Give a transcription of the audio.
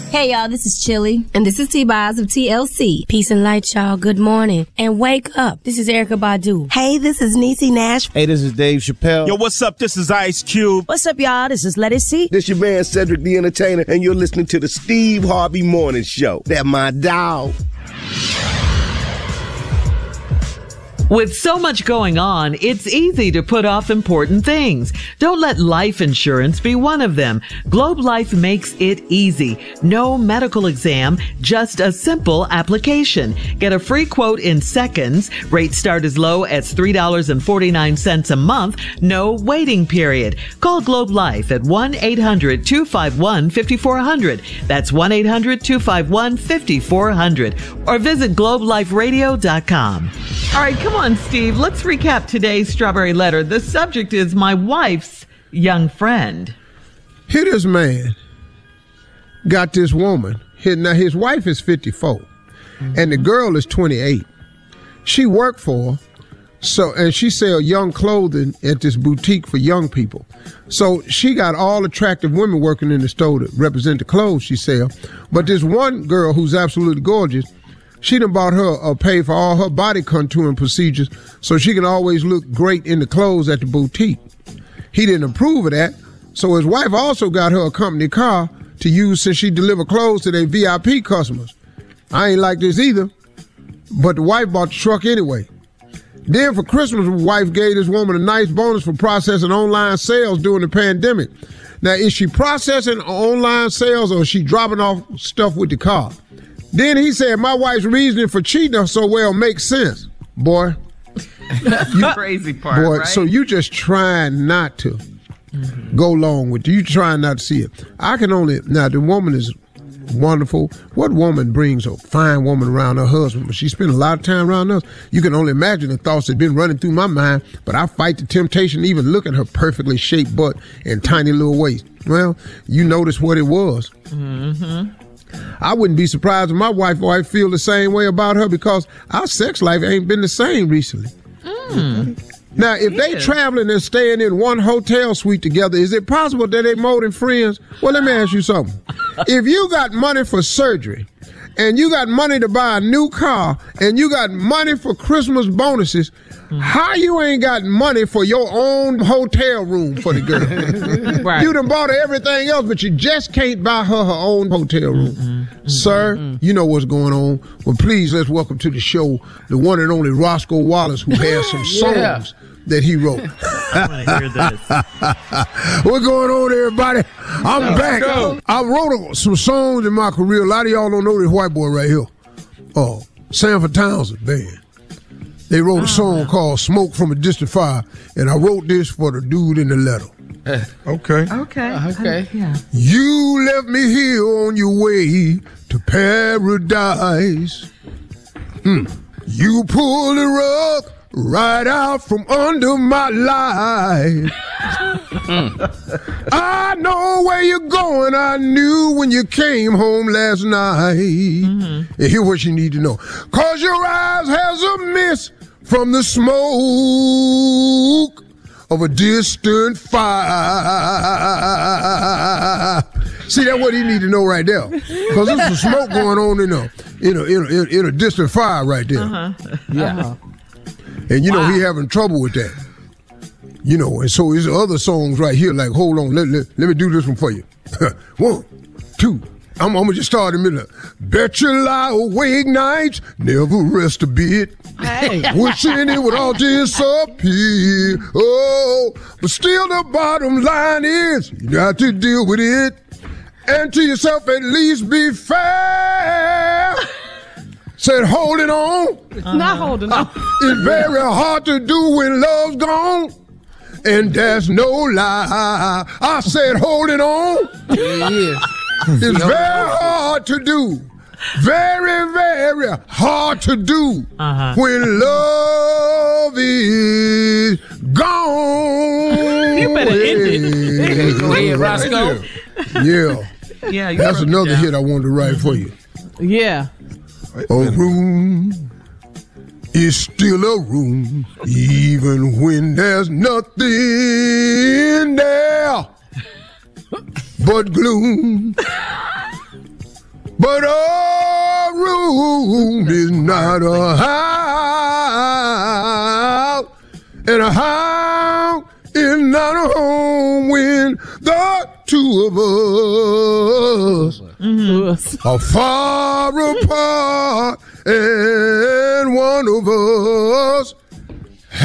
Hey, y'all, this is Chili. And this is T-Boz of TLC. Peace and light, y'all. Good morning. And wake up. This is Erykah Badu. Hey, this is Niecy Nash. Hey, this is Dave Chappelle. Yo, what's up? This is Ice Cube. What's up, y'all? This is Letty C. This your man, Cedric the Entertainer, and you're listening to the Steve Harvey Morning Show. That my dog. With so much going on, it's easy to put off important things. Don't let life insurance be one of them. Globe Life makes it easy. No medical exam, just a simple application. Get a free quote in seconds. Rates start as low as $3.49 a month. No waiting period. Call Globe Life at 1-800-251-5400. That's 1-800-251-5400. Or visit globeliferadio.com. All right, come on, Steve. Let's recap today's Strawberry Letter. The subject is my wife's young friend. Here this man got this woman. Now, his wife is 54, and the girl is 28. She worked for her, and she sell young clothing at this boutique for young people. So she got all attractive women working in the store to represent the clothes she sell. But this one girl who's absolutely gorgeous, she done bought her paid for all her body contouring procedures so she can always look great in the clothes at the boutique. He didn't approve of that, so his wife also got her a company car to use since she deliver clothes to their VIP customers. I ain't like this either, but the wife bought the truck anyway. Then for Christmas, the wife gave this woman a nice bonus for processing online sales during the pandemic. Now, is she processing online sales or is she dropping off stuff with the car? Then he said, my wife's reasoning for cheating her so well makes sense. Boy. The crazy part, boy, right? So you just trying not to go along with it. You trying not to see it. Now the woman is wonderful. What woman brings a fine woman around her husband? But she spent a lot of time around us. You can only imagine the thoughts that have been running through my mind, but I fight the temptation to even look at her perfectly shaped butt and tiny little waist. Well, you notice what it was. Mm-hmm. I wouldn't be surprised if my wife feel the same way about her because our sex life ain't been the same recently. Now, if they traveling and staying in one hotel suite together, is it possible that they more than friends? Well, let me ask you something. If you got money for surgery and you got money to buy a new car and you got money for Christmas bonuses, how you ain't got money for your own hotel room for the girl? Right. You done bought her everything else, but you just can't buy her own hotel room. Sir, you know what's going on. Well, please, let's welcome to the show the one and only Roscoe Wallace, who has some songs that he wrote. I want to hear this. What's going on, everybody? I'm back. I wrote some songs in my career. A lot of y'all don't know this white boy right here. Sanford Townsend Band. They wrote a song called Smoke from a Distant Fire, and I wrote this for the dude in the letter. Okay. Yeah. You left me here on your way to paradise. You pulled the rug right out from under my life. I know where you're going. I knew when you came home last night. And here's what you need to know. 'Cause your eyes has a mist from the smoke of a distant fire. See, that's what he need to know right there. Because there's some smoke going on in a distant fire right there. Yeah. And you know, he having trouble with that. You know, and so his other songs right here, like, hold on, let me do this one for you. 1, 2, I'm gonna just start in the middle. Bet you lie awake nights, never rest a bit. Hey. Wishing it would all disappear. Oh, but still the bottom line is you got to deal with it. And to yourself at least be fair. Said holding on. Not holding on. It's very hard to do when love's gone. And that's no lie. I said holding on. Yeah. It's very hard to do. Very, very hard to do when love is gone. You better end it. Go ahead, Roscoe. Yeah. Yeah, that's another hit I wanted to write for you. Yeah. A room is still a room, even when there's nothing there but gloom. But a room is not a house, and a house is not a home when the two of us are far apart, and one of us